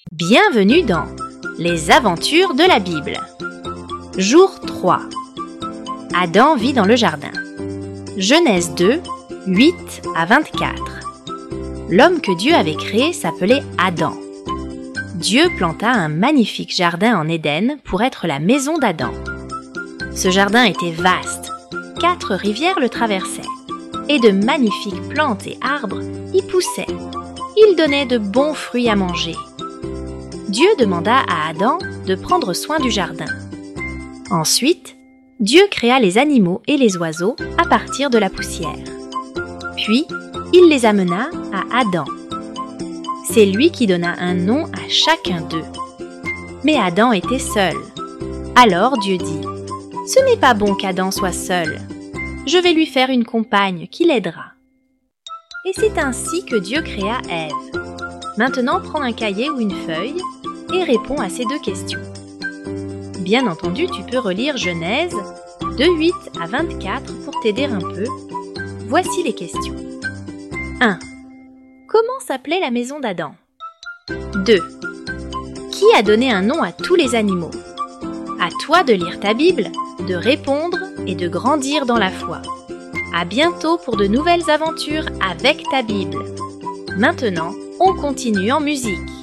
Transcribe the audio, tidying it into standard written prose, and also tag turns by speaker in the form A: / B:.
A: Bienvenue dans Les aventures de la Bible. Jour 3. Adam vit dans le jardin. Genèse 2, 8 à 24. L'homme que Dieu avait créé s'appelait Adam. Dieu planta un magnifique jardin en Éden pour être la maison d'Adam. Ce jardin était vaste, 4 rivières le traversaient, et de magnifiques plantes et arbres y poussaient. Ils donnaient de bons fruits à manger. Dieu demanda à Adam de prendre soin du jardin. Ensuite, Dieu créa les animaux et les oiseaux à partir de la poussière. Puis, il les amena à Adam. C'est lui qui donna un nom à chacun d'eux. Mais Adam était seul. Alors Dieu dit : « Ce n'est pas bon qu'Adam soit seul. Je vais lui faire une compagne qui l'aidera. » Et c'est ainsi que Dieu créa Ève. Maintenant, prends un cahier ou une feuille et réponds à ces 2 questions. Bien entendu, tu peux relire Genèse de 8 à 24 pour t'aider un peu. Voici les questions. 1. Comment s'appelait la maison d'Adam ? 2. Qui a donné un nom à tous les animaux ? À toi de lire ta Bible, de répondre et de grandir dans la foi. À bientôt pour de nouvelles aventures avec ta Bible. Maintenant, on continue en musique.